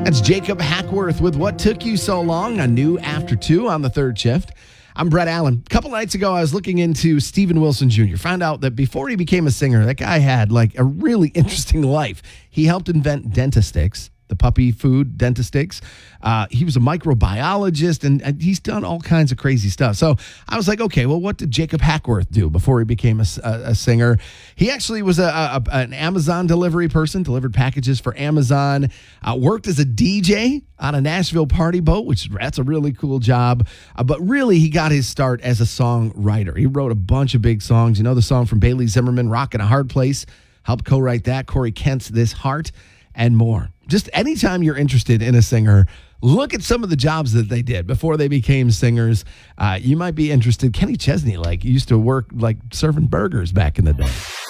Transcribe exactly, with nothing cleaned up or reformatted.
That's Jacob Hackworth with What Took You So Long, a new After Two on the third shift. I'm Brett Allen. A couple nights ago, I was looking into Steven Wilson Junior Found out that before he became a singer, that guy had like a really interesting life. He helped invent Dentastix, the puppy food Dentastix. Uh, he was a microbiologist, and, and he's done all kinds of crazy stuff. So I was like, okay, well, what did Jacob Hackworth do before he became a, a, a singer? He actually was a, a, an Amazon delivery person, delivered packages for Amazon, uh, worked as a D J on a Nashville party boat, which that's a really cool job. Uh, but really, he got his start as a songwriter. He wrote a bunch of big songs. You know the song from Bailey Zimmerman, Rockin' a Hard Place, helped co-write that. Corey Kent's This Heart, and more. Just anytime you're interested in a singer, look at some of the jobs that they did before they became singers. Uh, you might be interested. Kenny Chesney, like, used to work like serving burgers back in the day.